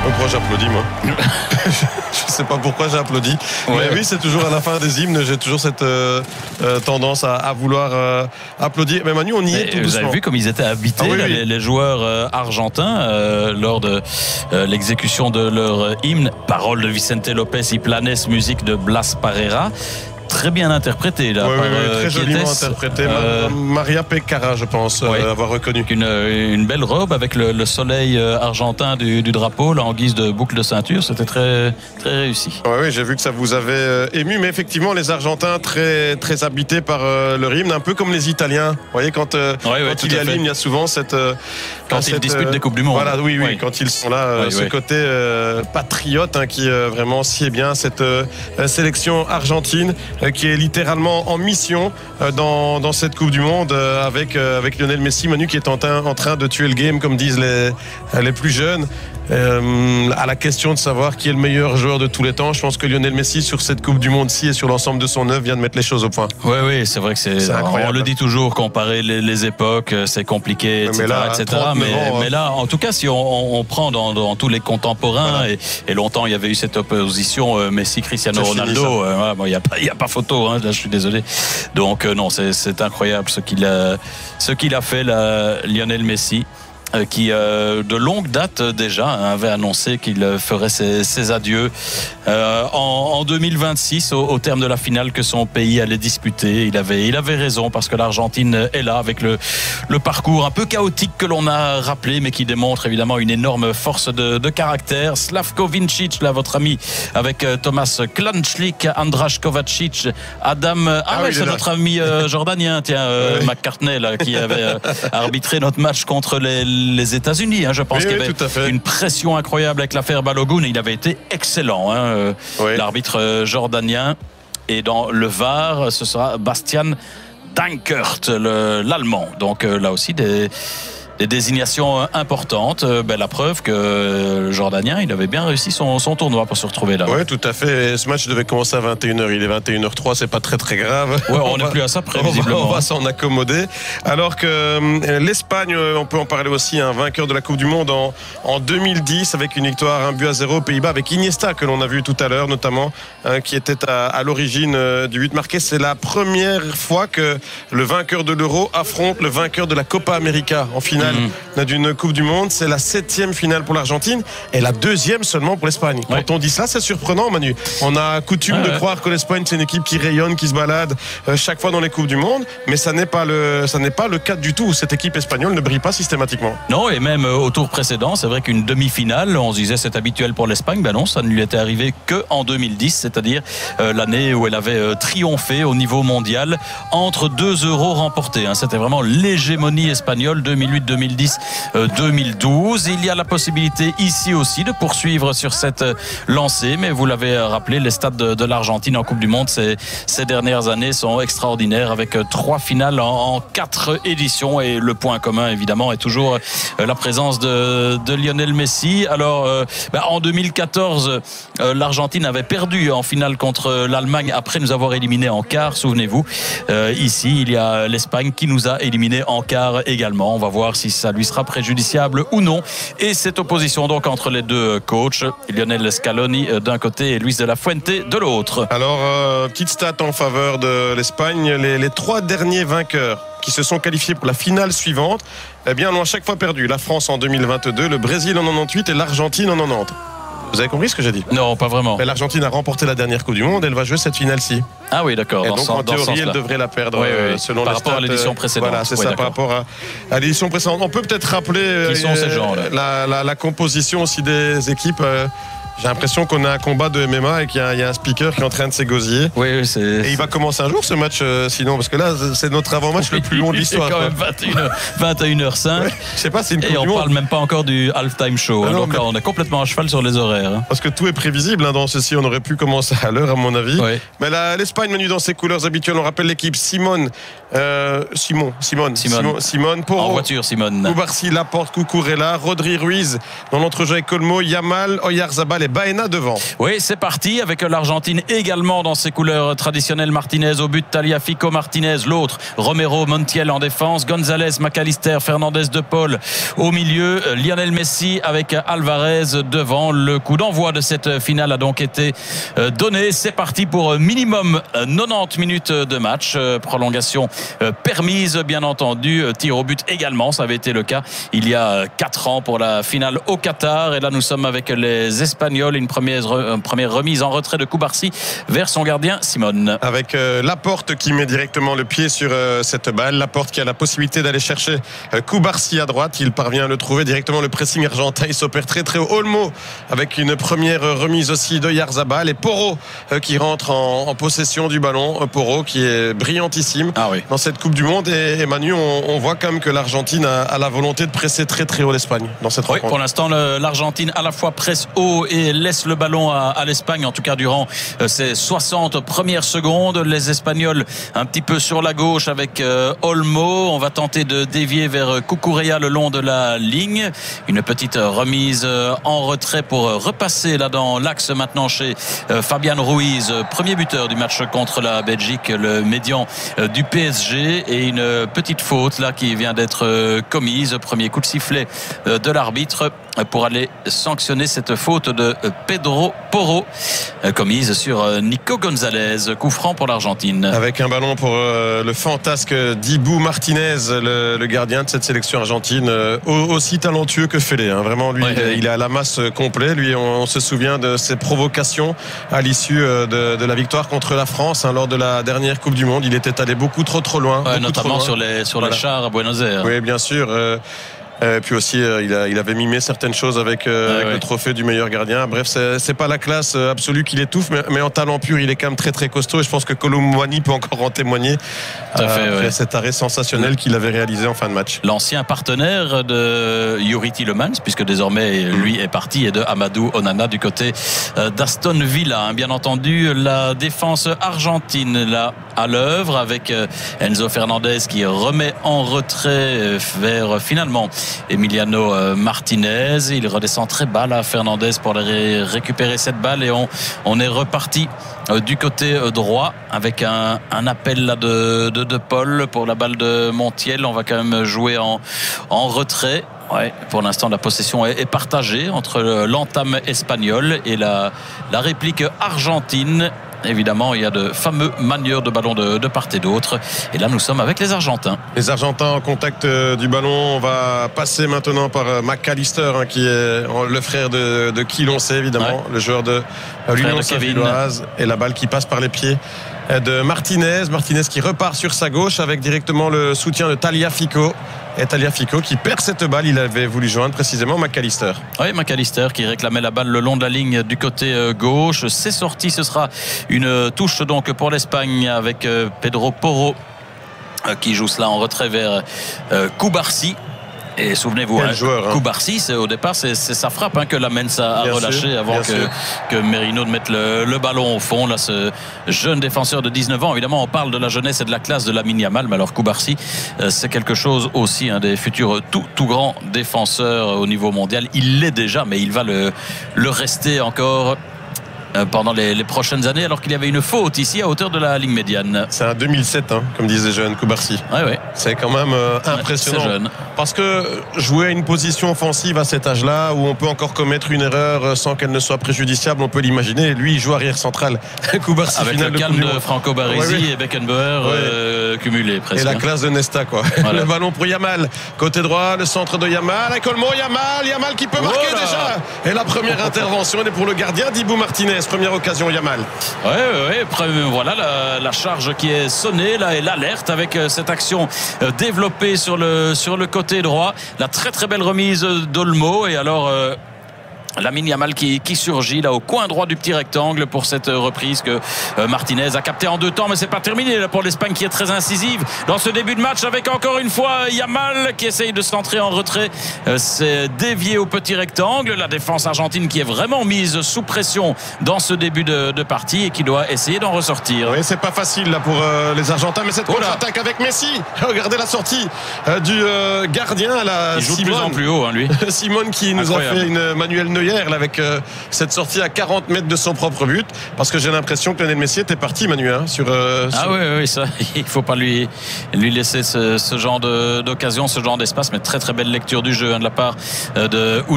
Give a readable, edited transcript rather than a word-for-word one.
Pourquoi j'applaudis, moi? Je sais pas pourquoi j'ai applaudi. Ouais. Mais oui, c'est toujours à la fin des hymnes, j'ai toujours cette tendance à vouloir applaudir. Mais Manu, on y est tout doucement. Vous avez vu comme ils étaient habités, les joueurs argentins, lors de l'exécution de leur hymne. Paroles de Vicente Lopez y Planes, musique de Blas Parera. Très bien interprété là, très joliment interprété. Maria Pecara, je pense, avoir reconnu. Une belle robe avec le soleil argentin du drapeau là, en guise de boucle de ceinture, c'était très, très réussi. Oui, j'ai vu que ça vous avait ému, mais effectivement les Argentins très, très habités par leur hymne, un peu comme les Italiens. Vous voyez, quand il y a l'hymne, il y a souvent cette... quand ils disputent des Coupes du Monde. Voilà, oui, quand ils sont là, ce côté patriote qui vraiment sied bien cette sélection argentine qui est littéralement en mission dans cette Coupe du Monde avec Lionel Messi, Manu, qui est en train de tuer le game, comme disent les plus jeunes. À la question de savoir qui est le meilleur joueur de tous les temps, je pense que Lionel Messi sur cette Coupe du Monde-ci et sur l'ensemble de son œuvre vient de mettre les choses au point. Oui, c'est vrai que c'est incroyable. On le dit toujours, comparer les époques, c'est compliqué, etc. Mais là, en tout cas, si on prend dans tous les contemporains, et longtemps il y avait eu cette opposition Messi-Cristiano Ronaldo, il n'y a pas photo, là je suis désolé. Donc non, c'est incroyable ce qu'il a fait là, Lionel Messi. Qui de longue date déjà avait annoncé qu'il ferait ses adieux en 2026 au terme de la finale que son pays allait disputer. Il avait raison, parce que l'Argentine est là avec le parcours un peu chaotique que l'on a rappelé, mais qui démontre évidemment une énorme force de caractère. Slavko Vincic, là, votre ami, avec Thomas Klančlik, Andras Kovacic, Adam... c'est notre ami jordanien, McCartney, là, qui avait arbitré notre match contre les États-Unis. Je pense qu'il y avait une pression incroyable avec l'affaire Balogun. Il avait été excellent, l'arbitre jordanien. Et dans le VAR, ce sera Bastian Dankert, l'Allemand. Donc là aussi des désignations importantes. La preuve que le Jordanien, il avait bien réussi son tournoi pour se retrouver là. Oui, tout à fait. Et ce match devait commencer à 21h. Il est 21h03, c'est pas très très grave. Ouais, on n'est plus à ça près, visiblement. On va s'en accommoder. Alors que l'Espagne, on peut en parler aussi, un vainqueur de la Coupe du Monde en 2010 avec une victoire 1-0 aux Pays-Bas avec Iniesta, que l'on a vu tout à l'heure notamment, qui était à l'origine du but marqué. C'est la première fois que le vainqueur de l'Euro affronte le vainqueur de la Copa América en finale d'une Coupe du Monde. C'est la 7e finale pour l'Argentine et la 2e seulement pour l'Espagne. Quand on dit ça, c'est surprenant, Manu. On a coutume de croire que l'Espagne, c'est une équipe qui rayonne, qui se balade chaque fois dans les Coupes du Monde, mais ça n'est pas le cas du tout. Cette équipe espagnole ne brille pas systématiquement. Non, et même au tour précédent, c'est vrai qu'une demi-finale, on se disait c'est habituel pour l'Espagne. Ben non, ça ne lui était arrivé que en 2010, c'est-à-dire l'année où elle avait triomphé au niveau mondial entre 2 euros remportés. C'était vraiment l'hégémonie espagnole 2008-2010. 2012. Il y a la possibilité ici aussi de poursuivre sur cette lancée, mais vous l'avez rappelé, les stades de l'Argentine en Coupe du Monde ces dernières années sont extraordinaires, avec 3 finales en 4 éditions, et le point commun évidemment est toujours la présence de Lionel Messi. Alors en 2014 l'Argentine avait perdu en finale contre l'Allemagne après nous avoir éliminés en quart, souvenez-vous. Ici il y a l'Espagne qui nous a éliminés en quart également. On va voir si ça lui sera préjudiciable ou non. Et cette opposition donc entre les deux coachs, Lionel Scaloni d'un côté et Luis de la Fuente de l'autre. Alors, petite stat en faveur de l'Espagne, les 3 derniers vainqueurs qui se sont qualifiés pour la finale suivante, l'ont à chaque fois perdu. La France en 2022, le Brésil en 98 et l'Argentine en 90. Vous avez compris ce que j'ai dit? Non, pas vraiment. Mais l'Argentine a remporté la dernière Coupe du Monde, elle va jouer cette finale-ci. Ah oui, d'accord. Et donc en théorie, elle devrait la perdre selon par les rapport stats, à l'édition précédente. Voilà, c'est ça, par rapport à l'édition précédente. On peut peut-être rappeler qui sont ces gens-là, la composition aussi des équipes. J'ai l'impression qu'on a un combat de MMA et qu'il y a un speaker qui est en train de s'égosiller. Oui, et il va commencer un jour ce match, sinon, parce que là, c'est notre avant-match le plus long de l'histoire. C'est quand même 21h05. Ouais, je sais pas, c'est une Coupe et on du Monde. parle même pas encore du halftime show. Donc là, on est complètement à cheval sur les horaires. Parce que tout est prévisible dans ceci. On aurait pu commencer à l'heure, à mon avis. Oui. Mais l'Espagne, menue dans ses couleurs habituelles, on rappelle l'équipe Simone, Porro, en voiture, Simone. Koubarsi, Laporte, Cucurella, Rodri, Ruiz dans l'entrejeu avec Olmo, Yamal, Oyarzabal et et Baena devant. Oui, c'est parti avec l'Argentine également dans ses couleurs traditionnelles. Martinez au but, Tagliafico, Martinez, l'autre, Romero, Montiel en défense, Gonzalez, McAllister, Fernandez, De Paul au milieu, Lionel Messi avec Alvarez devant. Le coup d'envoi de cette finale a donc été donné. C'est parti pour minimum 90 minutes de match. Prolongation permise, bien entendu. Tir au but également, ça avait été le cas il y a 4 ans pour la finale au Qatar. Et là, nous sommes avec les Espagnols. Une première remise en retrait de Cubarsí vers son gardien Simone. Avec Laporte qui met directement le pied sur cette balle. Laporte qui a la possibilité d'aller chercher Cubarsí à droite. Il parvient à le trouver directement. Le pressing argentin, il s'opère très très haut. Olmo avec une première remise aussi de Yarzabal. Et Porro qui rentre en possession du ballon. Porro qui est brillantissime dans cette Coupe du Monde. Et Manu, on voit quand même que l'Argentine a la volonté de presser très très haut l'Espagne dans cette rencontre. Pour l'instant, l'Argentine à la fois presse haut et laisse le ballon à l'Espagne, en tout cas durant ces 60 premières secondes. Les Espagnols un petit peu sur la gauche avec Olmo. On va tenter de dévier vers Cucurella le long de la ligne. Une petite remise en retrait pour repasser là dans l'axe maintenant chez Fabian Ruiz, premier buteur du match contre la Belgique, le médian du PSG, et une petite faute là qui vient d'être commise. Premier coup de sifflet de l'arbitre pour aller sanctionner cette faute de Pedro Porro commise sur Nico Gonzalez. Coup franc pour l'Argentine. Avec un ballon pour le fantasque Dibu Martinez, le gardien de cette sélection argentine, aussi talentueux que Félé. Vraiment, lui, il est à la masse complet. Lui, on se souvient de ses provocations à l'issue de la victoire contre la France lors de la dernière Coupe du Monde. Il était allé beaucoup trop loin. Notamment sur les chars à Buenos Aires. Oui, bien sûr. Puis aussi il avait mimé certaines choses avec le trophée du meilleur gardien. Bref, c'est pas la classe absolue qui l'étouffe, mais en talent pur il est quand même très très costaud, et je pense que Kolo Muani peut encore en témoigner après cet arrêt sensationnel qu'il avait réalisé en fin de match. L'ancien partenaire de Yuri Tielemans, puisque désormais lui est parti, et de Amadou Onana du côté d'Aston Villa. Bien entendu, la défense argentine là à l'œuvre avec Enzo Fernandez qui remet en retrait vers finalement Emiliano Martinez. Il redescend très bas là, Fernandez, pour récupérer cette balle, et on est reparti du côté droit avec un appel là de Paul pour la balle de Montiel. On va quand même jouer en retrait. Pour l'instant, la possession est partagée entre l'entame espagnole et la réplique argentine. Évidemment, il y a de fameux manieurs de ballon de part et d'autre. Et là, nous sommes avec les Argentins. Les Argentins en contact du ballon. On va passer maintenant par McAllister, qui est le frère de qui l'on sait, évidemment, le joueur de l'Union Saint-Gilloise. Et la balle qui passe par les pieds de Martinez. Martinez qui repart sur sa gauche avec directement le soutien de Tagliafico. Et Tagliafico qui perd cette balle. Il avait voulu joindre précisément McAllister. Oui, McAllister qui réclamait la balle le long de la ligne du côté gauche. C'est sorti. Ce sera une touche donc pour l'Espagne avec Pedro Porro qui joue cela en retrait vers Cubarsí. Et souvenez-vous, Cubarsí, au départ, c'est sa frappe que la Mensa a relâché avant que Merino ne mette le ballon au fond. Là, ce jeune défenseur de 19 ans, évidemment, on parle de la jeunesse et de la classe de Lamine Yamal, mais alors Cubarsí, c'est quelque chose aussi, un des futurs tout grands défenseurs au niveau mondial. Il l'est déjà, mais il va le rester encore pendant les prochaines années, alors qu'il y avait une faute ici à hauteur de la ligne médiane. C'est un 2007, comme disait jeune Cubarsí. C'est quand même impressionnant. C'est jeune. Parce que jouer à une position offensive à cet âge-là, où on peut encore commettre une erreur sans qu'elle ne soit préjudiciable, on peut l'imaginer. Lui, il joue arrière central. Cubarsí, avec le calme de Franco Baresi et Beckenbauer cumulé presque. Et la classe de Nesta, quoi. Le ballon pour Yamal. Côté droit, le centre de Yamal. Avec Olmo, Yamal qui peut marquer déjà. Et la première intervention, elle est pour le gardien Dibu Martinez. Première occasion, Yamal. Voilà la charge qui est sonnée là, et l'alerte avec cette action développée sur le côté droit. La très très belle remise d'Olmo, et alors Lamine Yamal qui surgit là au coin droit du petit rectangle pour cette reprise que Martinez a capté en 2 temps, mais c'est pas terminé là pour l'Espagne qui est très incisive dans ce début de match, avec encore une fois Yamal qui essaye de centrer en retrait. C'est dévié au petit rectangle. La défense argentine qui est vraiment mise sous pression dans ce début de partie et qui doit essayer d'en ressortir. Oui, c'est pas facile là pour les Argentins, mais cette contre-attaque avec Messi. Regardez la sortie du gardien là, il joue de plus en plus haut lui. Simone qui nous a fait une Manuel Neuer hier là, avec cette sortie à 40 mètres de son propre but, parce que j'ai l'impression que Lionel Messi était parti, Manu, sur. Oui, ça, il faut pas lui laisser ce genre d'occasion, ce genre d'espace, mais très très belle lecture du jeu de la part de